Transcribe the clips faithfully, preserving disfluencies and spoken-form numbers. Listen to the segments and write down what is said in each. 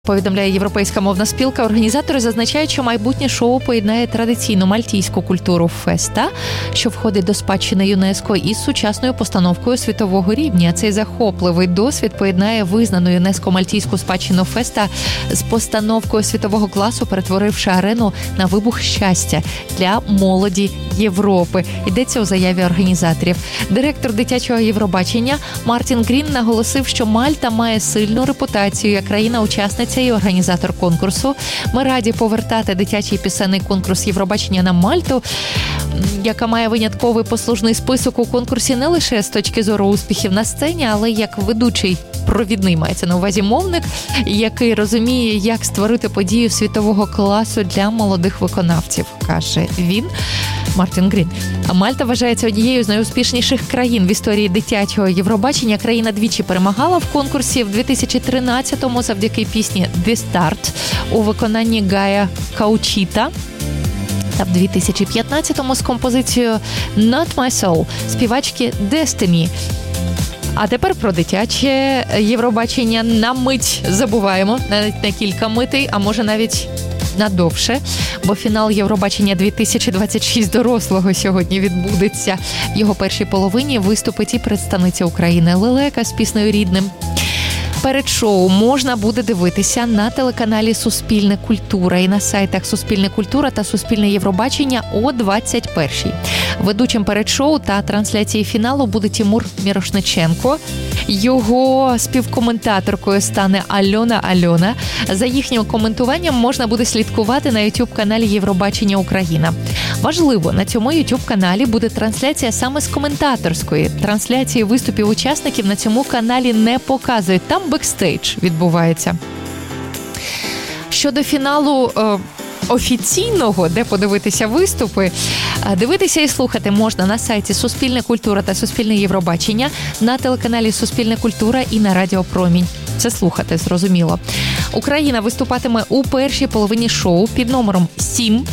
Повідомляє Європейська мовна спілка. Організатори зазначають, що майбутнє шоу поєднає традиційну мальтійську культуру феста, що входить до спадщини ЮНЕСКО, із сучасною постановкою світового рівня. Цей захопливий досвід поєднає визнану ЮНЕСКО мальтійську спадщину феста з постановкою світового класу, перетворивши арену на вибух щастя для молоді Європи. Йдеться у заяві організаторів. Директор дитячого Євробачення Мартін Грін наголосив, що Мальта має сильну репутацію як країна-учасниця і організатор конкурсу. Ми раді повертати дитячий пісенний конкурс Євробачення на Мальту, яка має винятковий послужний список у конкурсі не лише з точки зору успіхів на сцені, але як ведучий провідний, мається на увазі мовник, який розуміє, як створити подію світового класу для молодих виконавців, каже він, Мартін Грін. А Мальта вважається однією з найуспішніших країн в історії дитячого Євробачення. Країна двічі перемагала в конкурсі. В дві тисячі тринадцятому завдяки пісні «The Start» у виконанні Гая Каучіта. Та в дві тисячі п'ятнадцятому з композицією «Not My Soul» співачки Destiny. А тепер про дитяче Євробачення на мить забуваємо, навіть на кілька митей, а може навіть надовше, бо фінал Євробачення дві тисячі двадцять шість дорослого сьогодні відбудеться. В його першій половині виступить і представниця України Лелека з піснею «Рідним». Перед шоу можна буде дивитися на телеканалі «Суспільне культура» і на сайтах «Суспільне культура» та «Суспільне Євробачення» о двадцять першій. Ведучим перед шоу та трансляції фіналу буде Тимур Мірошниченко. Його співкоментаторкою стане Альона Альона. За їхнім коментуванням можна буде слідкувати на ютуб-каналі Євробачення Україна. Важливо, на цьому ютуб-каналі буде трансляція саме з коментаторської. Трансляції виступів учасників на цьому каналі не показують. Там бекстейдж відбувається. Щодо фіналу е, офіційного, де подивитися виступи, дивитися і слухати можна на сайті «Суспільне культура» та «Суспільне Євробачення», на телеканалі «Суспільне культура» і на Радіо Промінь. Це слухати, зрозуміло. Україна виступатиме у першій половині шоу під номером сім.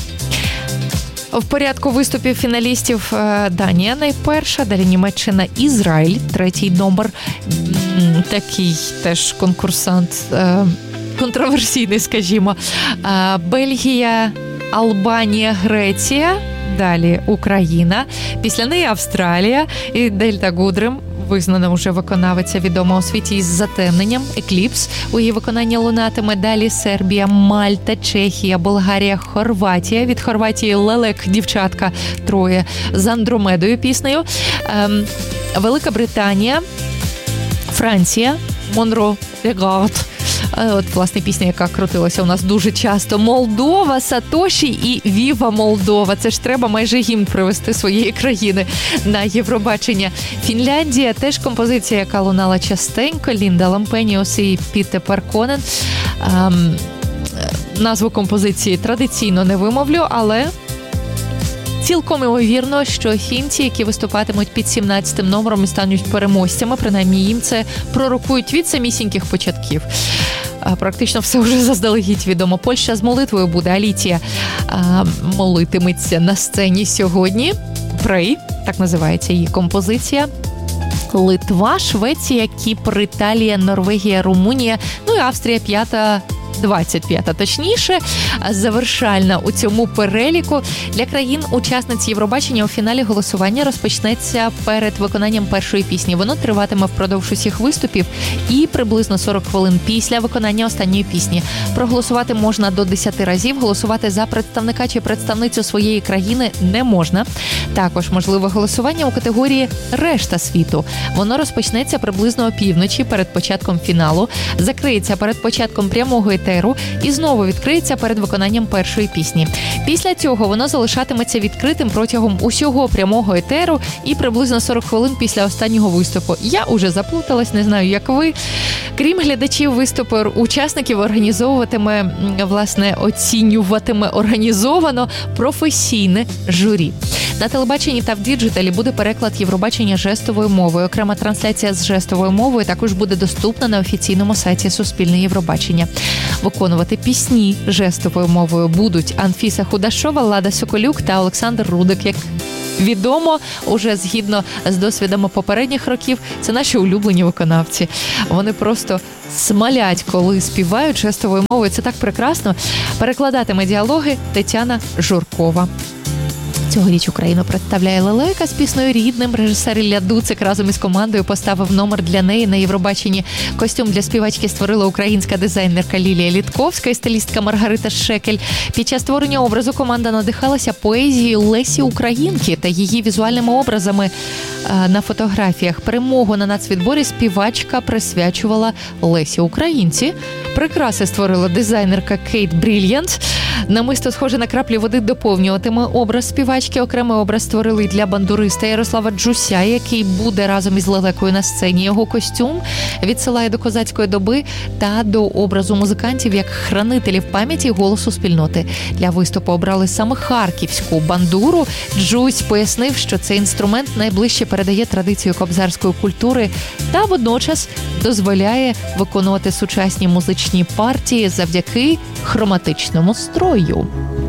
В порядку виступів фіналістів Данія найперша, далі Німеччина, Ізраїль, третій номер. Такий теж конкурсант, контроверсійний, скажімо. Бельгія, Албанія, Греція, далі Україна, після неї Австралія і Дельта Гудрем, визнана вже виконавиця, відома у світі із затемненням, Екліпс. У її виконанні лунатиме далі Сербія, Мальта, Чехія, Болгарія, Хорватія. Від Хорватії Лелек, дівчатка, троє, з Андромедою піснею. Ем, Велика Британія, Франція, Монро Регард. От, власне, пісня, яка крутилася у нас дуже часто. Молдова, Сатоші і Віва Молдова. Це ж треба майже гімн привести своєї країни на Євробачення. Фінляндія, теж композиція, яка лунала частенько. Лінда Лампеніус і Піте Парконен. Ем, назву композиції традиційно не вимовлю, але цілком ймовірно, що фінці, які виступатимуть під сімнадцятим номером і стануть переможцями, принаймні їм це пророкують від самісіньких початків. Практично все вже заздалегідь відомо. Польща з молитвою буде. Алітія а, молитиметься на сцені сьогодні. Pray, так називається її композиція. Литва, Швеція, Кіпр, Італія, Норвегія, Румунія, ну і Австрія п'ята, двадцять п'ята точніше, завершальна у цьому переліку. Для країн-учасниць Євробачення у фіналі голосування розпочнеться перед виконанням першої пісні. Воно триватиме впродовж усіх виступів і приблизно сорок хвилин після виконання останньої пісні. Проголосувати можна до десять разів, голосувати за представника чи представницю своєї країни не можна. Також можливе голосування у категорії «Решта світу». Воно розпочнеться приблизно опівночі перед початком фіналу, закриється перед початком прямого етеру і знову відкриється перед виконанням першої пісні. Після цього воно залишатиметься відкритим протягом усього прямого етеру і приблизно сорок хвилин після останнього виступу. Я уже заплуталась, не знаю, як ви. Крім глядачів, виступи учасників організовуватиме, власне, оцінюватиме організовано професійне журі. На телебаченні та в діджиталі буде переклад Євробачення жестовою мовою. Окрема трансляція з жестовою мовою також буде доступна на офіційному сайті Суспільне Євробачення. Виконувати пісні жестовою мовою будуть Анфіса Худашова, Лада Соколюк та Олександр Рудик, як відомо уже згідно з досвідами попередніх років. Це наші улюблені виконавці. Вони просто смалять, коли співають жестовою мовою. Це так прекрасно. Перекладатиме діалоги Тетяна Журкова. Цьогоріч Україну представляє лелека з піснею «Рідним». Режисер Ілля Дуцик разом із командою поставив номер для неї на Євробаченні. Костюм для співачки створила українська дизайнерка Лілія Літковська і стилістка Маргарита Шекель. Під час створення образу команда надихалася поезією Лесі Українки та її візуальними образами на фотографіях. Перемогу на нацвідборі співачка присвячувала Лесі Українці. Прикраси створила дизайнерка Кейт Брільянт. Намисто, схоже на краплі води, доповнюватиме образ співачки. Окремий образ створили для бандуриста Ярослава Джуся, який буде разом із лелекою на сцені. Його костюм відсилає до козацької доби та до образу музикантів як хранителів пам'яті і голосу спільноти. Для виступу обрали саме харківську бандуру. Джусь пояснив, що цей інструмент найближче передає традицію кобзарської культури та водночас дозволяє виконувати сучасні музичні партії завдяки хроматичному строю.